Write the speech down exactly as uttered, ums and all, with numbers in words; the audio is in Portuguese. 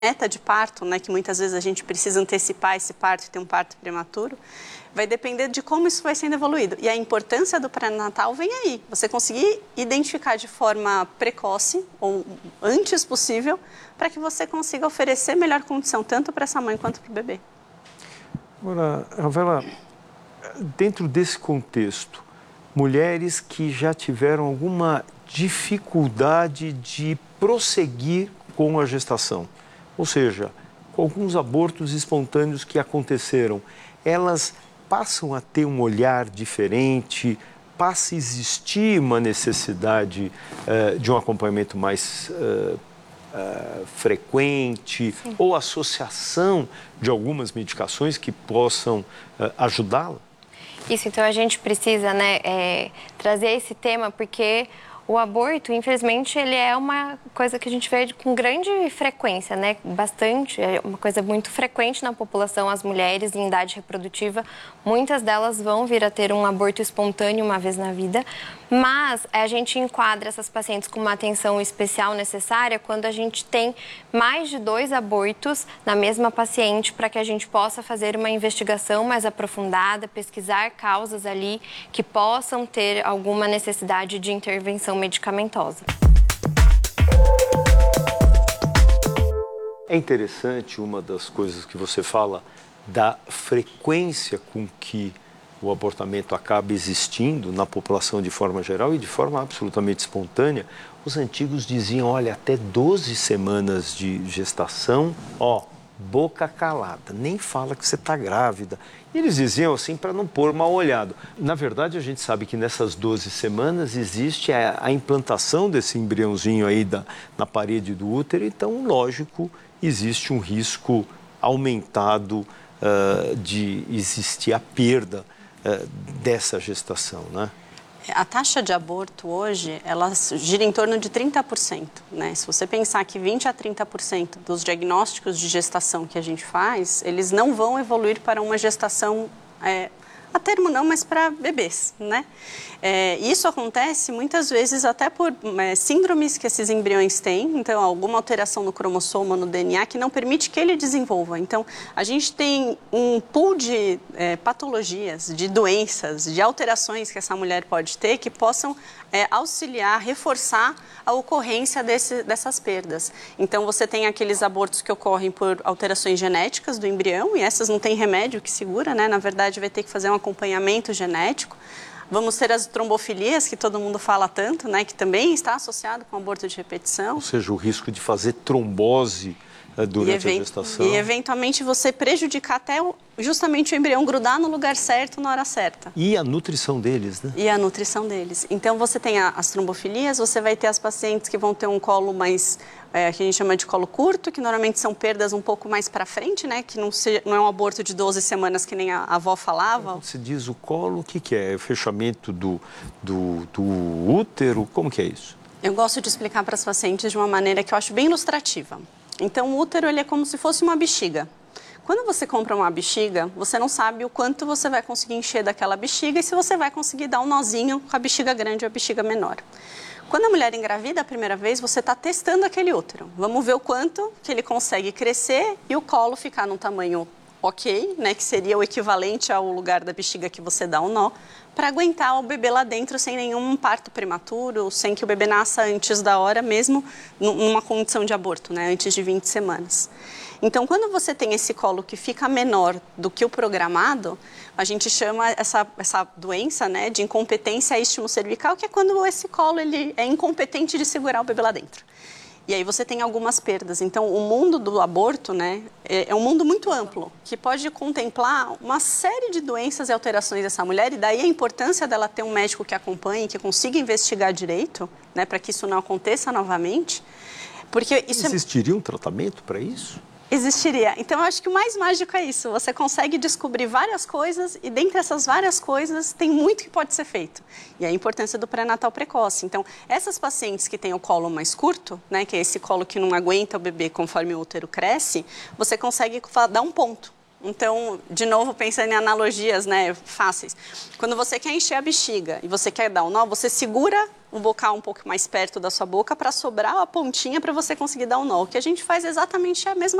meta de parto, né, que muitas vezes a gente precisa antecipar esse parto e ter um parto prematuro, vai depender de como isso vai sendo evoluído. E a importância do pré-natal vem aí. Você conseguir identificar de forma precoce, ou antes possível, para que você consiga oferecer melhor condição, tanto para essa mãe quanto para o bebê. Agora, Ravela, dentro desse contexto, mulheres que já tiveram alguma dificuldade de prosseguir com a gestação, ou seja, com alguns abortos espontâneos que aconteceram, elas passam a ter um olhar diferente, passa a existir uma necessidade uh, de um acompanhamento mais uh, uh, frequente, Sim. ou associação de algumas medicações que possam uh, ajudá-la? Isso, então a gente precisa, né, é, trazer esse tema porque o aborto, infelizmente, ele é uma coisa que a gente vê com grande frequência, né? Bastante, é uma coisa muito frequente na população, as mulheres em idade reprodutiva. Muitas delas vão vir a ter um aborto espontâneo uma vez na vida, mas a gente enquadra essas pacientes com uma atenção especial necessária quando a gente tem mais de dois abortos na mesma paciente para que a gente possa fazer uma investigação mais aprofundada, pesquisar causas ali que possam ter alguma necessidade de intervenção medicamentosa. É interessante uma das coisas que você fala da frequência com que o abortamento acaba existindo na população de forma geral e de forma absolutamente espontânea. Os antigos diziam, olha, até doze semanas de gestação, ó, boca calada, nem fala que você está grávida. E eles diziam assim para não pôr mal olhado. Na verdade, a gente sabe que nessas doze semanas existe a, a implantação desse embriãozinho aí da, na parede do útero, então, lógico, existe um risco aumentado uh, de existir a perda uh, dessa gestação, né? A taxa de aborto hoje, ela gira em torno de trinta por cento, né? Se você pensar que vinte a trinta por cento dos diagnósticos de gestação que a gente faz, eles não vão evoluir para uma gestação, é, a termo não, mas para bebês, né? É, isso acontece muitas vezes até por é, síndromes que esses embriões têm, então alguma alteração no cromossomo, no D N A, que não permite que ele desenvolva. Então, a gente tem um pool de é, patologias, de doenças, de alterações que essa mulher pode ter que possam é, auxiliar, reforçar a ocorrência desse, dessas perdas. Então, você tem aqueles abortos que ocorrem por alterações genéticas do embrião, e essas não tem remédio que segura, né? Na verdade, vai ter que fazer um acompanhamento genético. Vamos ter as trombofilias, que todo mundo fala tanto, né, que também está associado com aborto de repetição. Ou seja, o risco de fazer trombose uh, durante a gestação. E, eventualmente, você prejudicar até o, justamente o embrião grudar no lugar certo, na hora certa. E a nutrição deles, né? E a nutrição deles. Então, você tem a, as trombofilias, você vai ter as pacientes que vão ter um colo mais... É, que a gente chama de colo curto, que normalmente são perdas um pouco mais para frente, né? Que não, se, não é um aborto de doze semanas que nem a, a avó falava. Você diz o colo, o que, que é? É o fechamento do, do, do útero? Como que é isso? Eu gosto de explicar para as pacientes de uma maneira que eu acho bem ilustrativa. Então, o útero ele é como se fosse uma bexiga. Quando você compra uma bexiga, você não sabe o quanto você vai conseguir encher daquela bexiga e se você vai conseguir dar um nozinho com a bexiga grande ou a bexiga menor. Quando a mulher engravida a primeira vez, você está testando aquele útero. Vamos ver o quanto que ele consegue crescer e o colo ficar num tamanho ok, né, que seria o equivalente ao lugar da bexiga que você dá um nó, para aguentar o bebê lá dentro sem nenhum parto prematuro, sem que o bebê nasça antes da hora, mesmo numa condição de aborto, né, antes de vinte semanas. Então, quando você tem esse colo que fica menor do que o programado, a gente chama essa, essa doença, né, de incompetência istmo-cervical, que é quando esse colo ele é incompetente de segurar o bebê lá dentro. E aí você tem algumas perdas. Então, o mundo do aborto, né, é, é um mundo muito amplo, que pode contemplar uma série de doenças e alterações dessa mulher, e daí a importância dela ter um médico que acompanhe, que consiga investigar direito, né, para que isso não aconteça novamente. Porque isso Existiria é... um tratamento para isso? Existiria. Então, eu acho que o mais mágico é isso. Você consegue descobrir várias coisas e, dentre essas várias coisas, tem muito que pode ser feito. E a importância do pré-natal precoce. Então, essas pacientes que têm o colo mais curto, né, que é esse colo que não aguenta o bebê conforme o útero cresce, você consegue dar um ponto. Então, de novo, pensando em analogias, né, fáceis. Quando você quer encher a bexiga e você quer dar um nó, você segura o bocal um pouco mais perto da sua boca para sobrar a pontinha para você conseguir dar o nó. O que a gente faz exatamente é a mesma